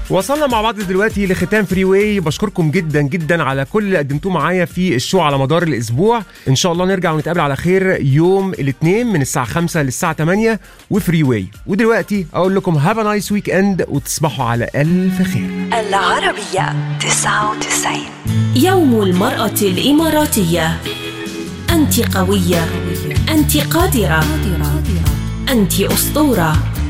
وصلنا مع بعض دلوقتي لختام فري واي. بشكركم جدا جدا على كل اللي قدمتوه معايا في الشو على مدار الاسبوع. ان شاء الله نرجع ونتقابل على خير يوم الاثنين من الساعه 5 للساعه 8 وفري واي. ودلوقتي اقول لكم هاف ا نايس ويك اند وتصبحوا على الف خير. العربية 99. يوم المرأة الإماراتية. أنت قوية، أنت قادرة، أنت أسطورة.